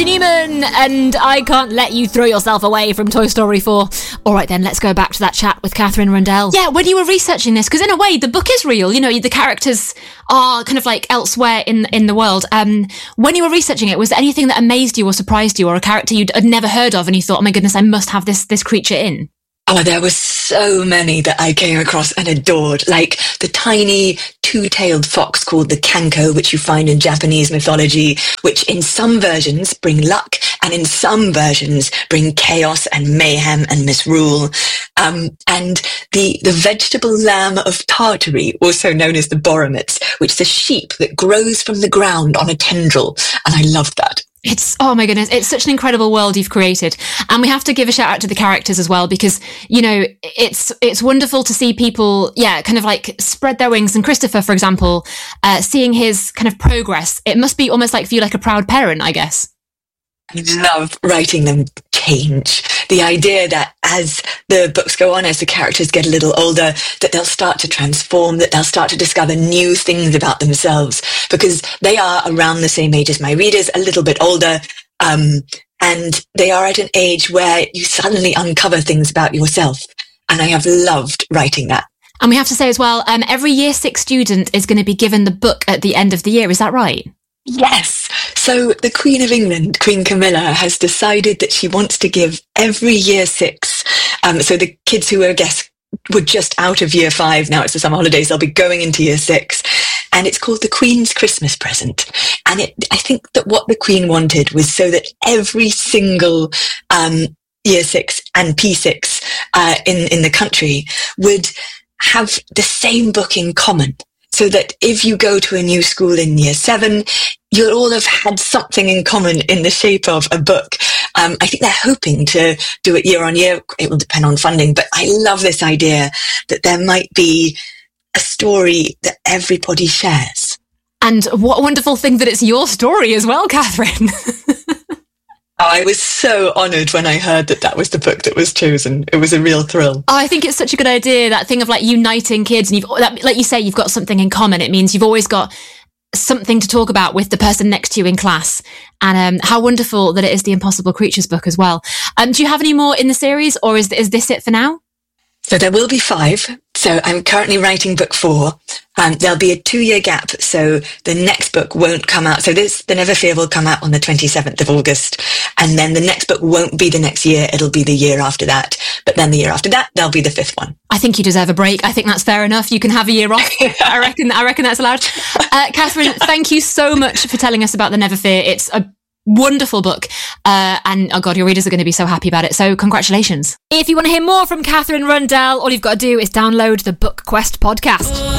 Katie Newman, and I can't let you throw yourself away from Toy Story 4. All right then, let's go back to that chat with Kathryn Rundell. Yeah, when you were researching this, because in a way the book is real, you know, the characters are kind of like elsewhere in the world. When you were researching it, was there anything that amazed you or surprised you, or a character you'd never heard of and you thought, oh my goodness, I must have this creature in? Oh, there were so many that I came across and adored, like the tiny two-tailed fox called the Kanko, which you find in Japanese mythology, which in some versions bring luck and in some versions bring chaos and mayhem and misrule. And the vegetable lamb of Tartary, also known as the Boromits, which is a sheep that grows from the ground on a tendril. And I loved that. Oh my goodness, it's such an incredible world you've created. And we have to give a shout out to the characters as well, because, you know, it's wonderful to see people, kind of like spread their wings. And Christopher, for example, seeing his kind of progress, it must be almost like for you like a proud parent, I guess. I love writing them change. The idea that as the books go on, as the characters get a little older, that they'll start to transform, that they'll start to discover new things about themselves, because they are around the same age as my readers, a little bit older, and they are at an age where you suddenly uncover things about yourself. And I have loved writing that. And we have to say as well, every Year 6 student is going to be given the book at the end of the year. Is that right? Yes. So the Queen of England, Queen Camilla, has decided that she wants to give every Year 6. So the kids who were just out of Year 5, now it's the summer holidays, they'll be going into Year 6. And it's called the Queen's Christmas Present. And I think that what the Queen wanted was so that every single Year 6 and P6 in the country would have the same book in common. So that if you go to a new school in Year 7, you'll all have had something in common in the shape of a book. I think they're hoping to do it year on year. It will depend on funding, but I love this idea that there might be a story that everybody shares. And what a wonderful thing that it's your story as well, Kathryn. I was so honoured when I heard that was the book that was chosen. It was a real thrill. Oh, I think it's such a good idea, that thing of like uniting kids, and like you say, you've got something in common. It means you've always got something to talk about with the person next to you in class. And how wonderful that it is the Impossible Creatures book as well. Do you have any more in the series, or is this it for now? So there will be 5. So I'm currently writing book 4. There'll be a 2-year gap, so the next book won't come out. So The Never Fear will come out on the 27th of August, and then the next book won't be the next year, it'll be the year after that. But then the year after that, there'll be the 5th one. I think you deserve a break. I think that's fair enough. You can have a year off. I reckon that's allowed. Kathryn, thank you so much for telling us about The Never Fear. It's a wonderful book, and oh god, your readers are going to be so happy about it, so congratulations. If you want to hear more from Kathryn Rundell, all you've got to do is download the Book Quest podcast.